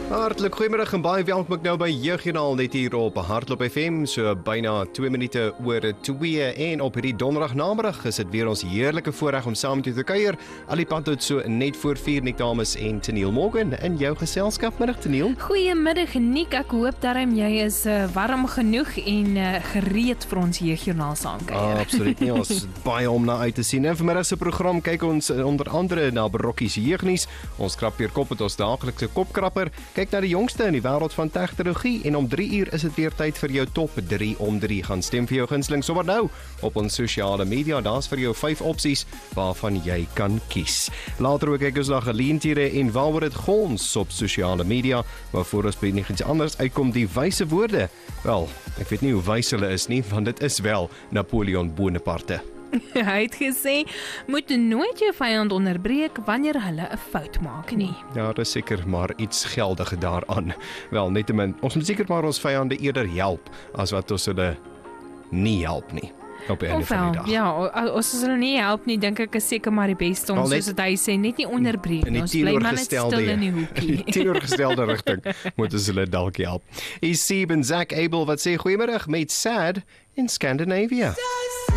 Hartlik goeiemiddag en baie welkom ek nou by Jeugjoernaal net hier op Hardloop FM, so byna 2 minute oor 2 en op hierdie donderdag namiddag is dit weer ons heerlike voorreg om saam met jou te kuier. Al die pad tot so net voor 4 Nick Dames en Teniel Morgan in jou geselskap. Middag Teniel. Goeiemiddag Nick, ek hoop darm jy is warm genoeg en gereed vir ons Jeugjoernaal saamkuier. Absoluut nie, ons baie om na uit te sien. En vanmiddag se program kyk ons onder andere na Brokkies Jeugnuus. Ons krap weer kop met ons daaglikse kopkrapper. Kyk na die jongste in die wêreld van tegnologie en om 3 uur is dit weer tyd vir jou top 3 om 3. Gaan stem vir jou gunsteling sommer nou op ons sosiale media. Daar's vir jou 5 opsies waarvan jy kan kies. Later ook kyk ons na geleenthede en waaroor dit gons op sosiale media. Maar voor ons by iets anders uitkom die wyse woorde. Wel, ek weet nie hoe wys hulle is nie, want dit is wel Napoleon Bonaparte. Hy het gesê, moet nooit jou vyand onderbreek wanneer hulle 'n fout maak nie. Ja, daar is seker maar iets geldig daaraan. Wel, nietemin, ons moet seker maar ons vyande eerder help as wat ons hulle nie help nie. Op 'n einde van die dag. Ja, as ons hulle nie help nie, dink ek is seker maar die beste om, soos hy sê, net nie onderbreek nie. Ons bly maar net stil in die hoekie. In die teenoorgestelde rigting moet ons hulle dalk help. Is Seb en Zach Abel wat sê goeiemiddag met Sad in Scandinavia.